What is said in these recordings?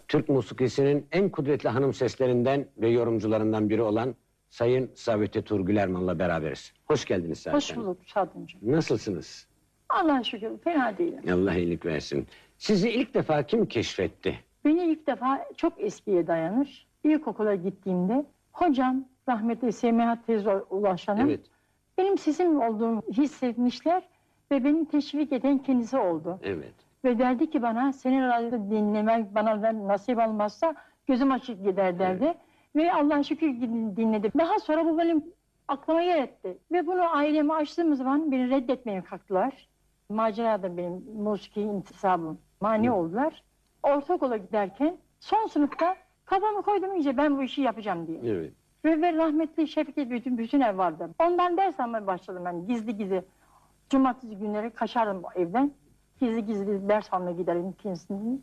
Türk musikisinin en kudretli hanım seslerinden ve yorumcularından biri olan Sayın Sabite Tur Gülerman'la beraberiz. Hoş geldiniz Sabite Hoş Hanım. bulduk Sadıncığım. Nasılsınız? Allah'a şükür fena değilim. Allah iyilik versin. Sizi ilk defa kim keşfetti? Beni ilk defa çok eskiye dayanır. İlkokula gittiğimde hocam rahmetli Semiha teyze Ulaşan'ın Evet. benim sesim olduğumu hissetmişler ve beni teşvik eden kendisi oldu. Evet. Ve derdi ki bana senin radyoda dinlemek bana nasip olmazsa gözüm açık gider derdi. Evet. Ve Allah'a şükür dinledim. Daha sonra bu benim aklıma yer etti. Ve bunu aileme açtığım zaman beni reddetmeye kalktılar. Macerada benim musiki intisabım mani oldular. Ortaokula giderken son sınıfta kafamı koydum iyice ben bu işi yapacağım diye. Evet. Ve rahmetli Şevket bütün ev vardı. Ondan ders almaya başladım ben gizli. Cumartesi günleri kaçarım evden. Gizli ders almaya giderim kendisini.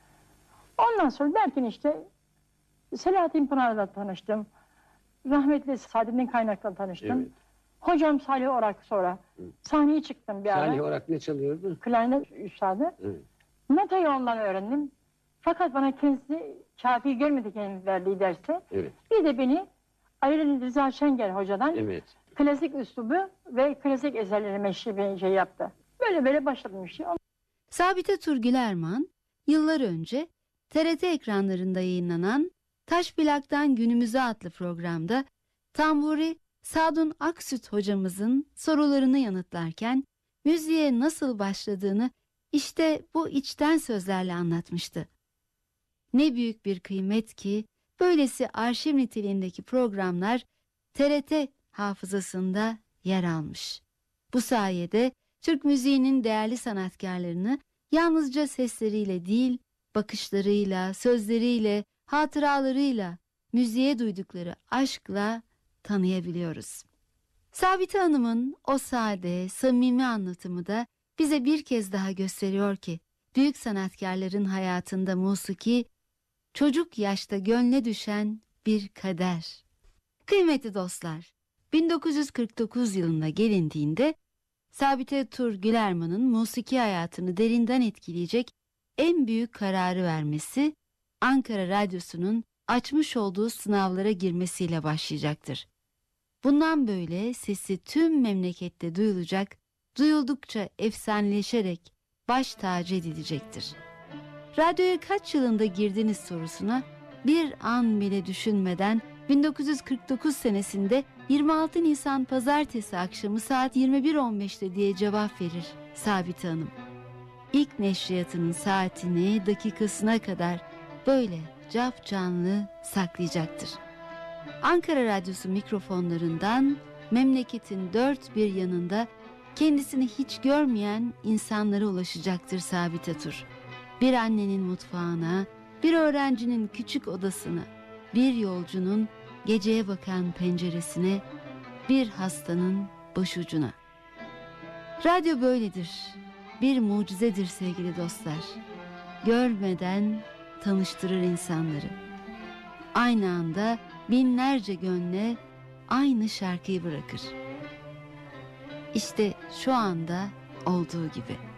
Ondan sonra derken işte Selahattin Pınar'la tanıştım. Rahmetli Saadettin Kaynak'la tanıştım. Evet. Hocam Salih Orak sonra. Sahneye çıktım bir ara. Salih Orak ne çalıyordu? Klarnet üstadı. Evet. Notayı ondan öğrendim. Fakat bana kendisi kafi görmedi kendisi verdiği derste. Evet. Bir de beni Aylin Rıza Şengel hocadan Evet. klasik üslubu ve klasik eserleri meşri bir şey yaptı. Böyle başladım işte. Sabite Tur Gülerman, yıllar önce TRT ekranlarında yayınlanan Taş Plak'tan Günümüze adlı programda tamburi Sadun Aksüt hocamızın sorularını yanıtlarken müziğe nasıl başladığını işte bu içten sözlerle anlatmıştı. Ne büyük bir kıymet ki böylesi arşiv niteliğindeki programlar TRT hafızasında yer almış. Bu sayede Türk müziğinin değerli sanatkarlarını yalnızca sesleriyle değil, bakışlarıyla, sözleriyle, hatıralarıyla, müziğe duydukları aşkla tanıyabiliyoruz. Sabite Hanım'ın o sade, samimi anlatımı da bize bir kez daha gösteriyor ki, büyük sanatkarların hayatında musiki, çocuk yaşta gönle düşen bir kader. Kıymetli dostlar, 1949 yılına gelindiğinde, Sabite Tur Gülerman'ın musiki hayatını derinden etkileyecek en büyük kararı vermesi, Ankara Radyosu'nun açmış olduğu sınavlara girmesiyle başlayacaktır. Bundan böyle sesi tüm memlekette duyulacak, duyuldukça efsaneleşerek baş tacı edilecektir. Radyoya kaç yılında girdiniz sorusuna bir an bile düşünmeden 1949 senesinde 26 Nisan Pazartesi akşamı saat 21.15'te diye cevap verir Sabite Hanım. İlk neşriyatının saatini dakikasına kadar böyle cafcanlı saklayacaktır. Ankara Radyosu mikrofonlarından memleketin dört bir yanında kendisini hiç görmeyen insanlara ulaşacaktır Sabite Tur. Bir annenin mutfağına, bir öğrencinin küçük odasına, bir yolcunun geceye bakan penceresine, bir hastanın başucuna. Radyo böyledir, bir mucizedir sevgili dostlar. Görmeden tanıştırır insanları. Aynı anda binlerce gönle aynı şarkıyı bırakır. İşte şu anda olduğu gibi.